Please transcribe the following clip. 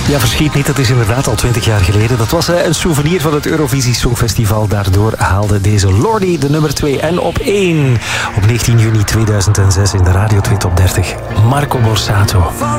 Ja, verschiet niet, dat is inderdaad al 20 jaar geleden. Dat was een souvenir van het Eurovisie Songfestival. Daardoor haalde deze Lordi de nummer 2 en op 1. Op 19 juni 2006 in de Radio 2 Top 30. Marco Borsato.